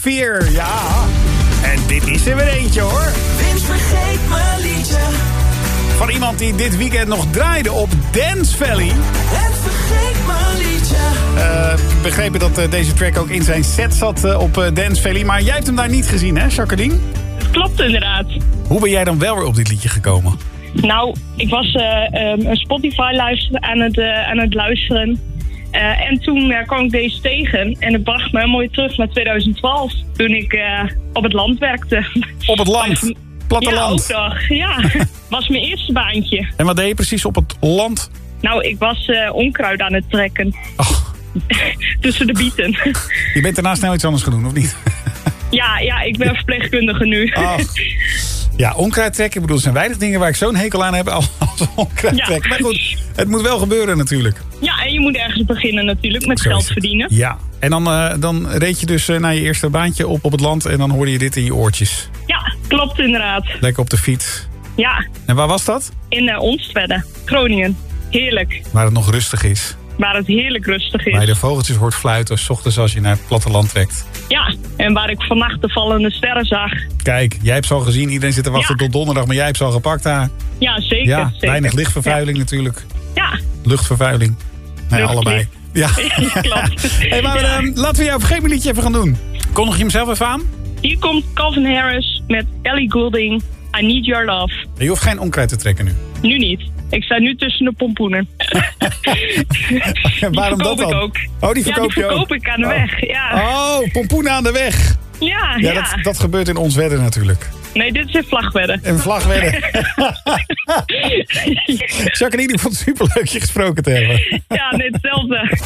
Fear, ja. En dit is er weer eentje, hoor. Vince vergeet mijn liedje. Van iemand die dit weekend nog draaide op Dance Valley. En vergeet mijn liedje. Ik begreep dat deze track ook in zijn set zat op Dance Valley. Maar jij hebt hem daar niet gezien, hè, Jacqueline? Dat klopt inderdaad. Hoe ben jij dan wel weer op dit liedje gekomen? Nou, ik was een Spotify-luister aan het luisteren. En toen kwam ik deze tegen. En het bracht me mooi terug naar 2012. Toen ik op het land werkte. Op het land? Platteland? Ja, ook nog. Ja, was mijn eerste baantje. En wat deed je precies op het land? Nou, ik was onkruid aan het trekken. Oh. Tussen de bieten. Je bent daarna snel iets anders gaan doen, of niet? Ja, ik ben verpleegkundige nu. Oh. Ja, onkruid trekken. Ik bedoel, er zijn weinig dingen waar ik zo'n hekel aan heb als onkruid trekken. Maar goed, het moet wel gebeuren natuurlijk. Ja, en je moet ergens beginnen natuurlijk met geld verdienen. Ja, en dan reed je dus naar je eerste baantje op het land en dan hoorde je dit in je oortjes. Ja, klopt inderdaad. Lekker op de fiets. Ja. En waar was dat? In Onstwedde, Groningen. Heerlijk. Waar het nog rustig is. Waar het heerlijk rustig is. Waar je de vogeltjes hoort fluiten 's ochtends als je naar het platteland trekt. Ja, en waar ik vannacht de vallende sterren zag. Kijk, jij hebt ze al gezien. Iedereen zit te wachten tot donderdag, maar jij hebt ze al gepakt daar. Ja, zeker. Ja, zeker. weinig lichtvervuiling natuurlijk. Ja. Luchtvervuiling. Nee, allebei. Ja. Klopt. Hey, maar laten we jouw vergeetmeliedje even gaan doen. Kondig je hem zelf even aan? Hier komt Calvin Harris met Ellie Goulding. I Need Your Love. Je hoeft geen onkruid te trekken nu. Nu niet. Ik sta nu tussen de pompoenen. Waarom dat dan? Ik ook. Oh, die verkoop je ook? Die verkoop ik aan de weg, ja. Oh, pompoenen aan de weg. Ja. Dat gebeurt in ons wedden natuurlijk. Nee, dit is in Vlagwedde. In Vlagwedde. Jacqueline, ik vond het superleuk je gesproken te hebben. Ja, net hetzelfde.